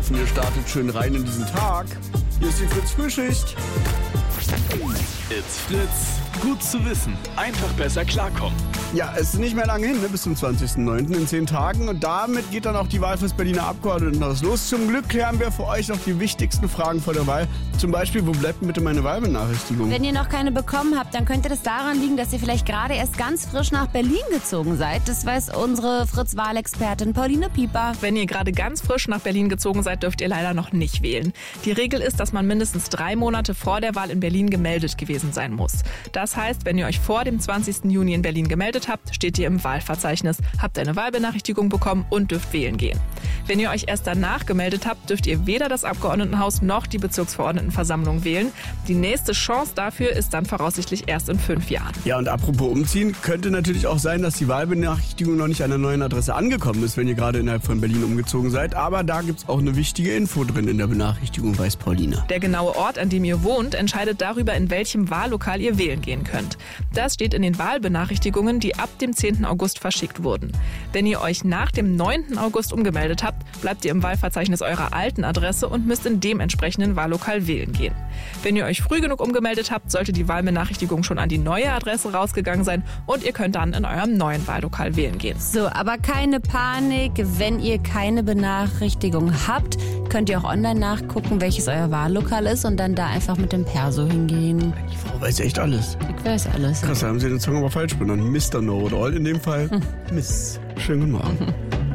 hoffen, ihr startet schön rein in diesen Tag. Hier ist die Fritz-Frühschicht. It's Fritz. Gut zu wissen. Einfach besser klarkommen. Ja, es ist nicht mehr lange hin, bis zum 20.09. in 10 Tagen. Und damit geht dann auch die Wahl fürs Berliner Abgeordnetenhaus los. Zum Glück klären wir für euch noch die wichtigsten Fragen vor der Wahl. Zum Beispiel, wo bleibt denn bitte meine Wahlbenachrichtigung? Wenn ihr noch keine bekommen habt, dann könnte das daran liegen, dass ihr vielleicht gerade erst ganz frisch nach Berlin gezogen seid. Das weiß unsere Fritz-Wahlexpertin Pauline Pieper. Wenn ihr gerade ganz frisch nach Berlin gezogen seid, dürft ihr leider noch nicht wählen. Die Regel ist, dass man mindestens 3 Monate vor der Wahl in Berlin gemeldet gewesen sein muss. Das heißt, wenn ihr euch vor dem 20. Juni in Berlin gemeldet habt, steht ihr im Wahlverzeichnis, habt eine Wahlbenachrichtigung bekommen und dürft wählen gehen. Wenn ihr euch erst danach gemeldet habt, dürft ihr weder das Abgeordnetenhaus noch die Bezirksverordnetenversammlung wählen. Die nächste Chance dafür ist dann voraussichtlich erst in 5 Jahren. Ja, und apropos umziehen, könnte natürlich auch sein, dass die Wahlbenachrichtigung noch nicht an der neuen Adresse angekommen ist, wenn ihr gerade innerhalb von Berlin umgezogen seid. Aber da gibt's auch eine wichtige Info drin in der Benachrichtigung, weiß Pauline. Der genaue Ort, an dem ihr wohnt, entscheidet darüber, in welchem Wahllokal ihr wählen gehen könnt. Das steht in den Wahlbenachrichtigungen, die ab dem 10. August verschickt wurden. Wenn ihr euch nach dem 9. August umgemeldet habt, bleibt ihr im Wahlverzeichnis eurer alten Adresse und müsst in dem entsprechenden Wahllokal wählen gehen. Wenn ihr euch früh genug umgemeldet habt, sollte die Wahlbenachrichtigung schon an die neue Adresse rausgegangen sein und ihr könnt dann in eurem neuen Wahllokal wählen gehen. So, aber keine Panik. Wenn ihr keine Benachrichtigung habt, könnt ihr auch online nachgucken, welches euer Wahllokal ist und dann da einfach mit dem Perso hingehen. Die Frau weiß echt alles. Ich weiß alles. Krass, da haben sie den Song aber falsch benannt. Mr. Know It All in dem Fall. Miss. Schönen guten Morgen.